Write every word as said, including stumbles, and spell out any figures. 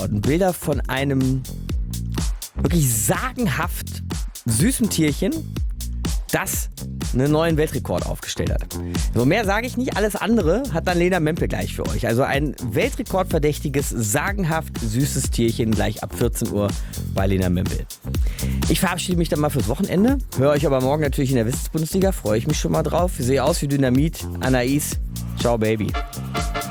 geworden. Bilder von einem wirklich sagenhaft süßen Tierchen, das einen neuen Weltrekord aufgestellt hat. So, mehr sage ich nicht, alles andere hat dann Lena Mempel gleich für euch. Also ein weltrekordverdächtiges, sagenhaft süßes Tierchen gleich ab vierzehn Uhr bei Lena Mempel. Ich verabschiede mich dann mal fürs Wochenende, höre euch aber morgen natürlich in der Wissensbundesliga, freue ich mich schon mal drauf. Sehe aus wie Dynamit, Anais, ciao Baby.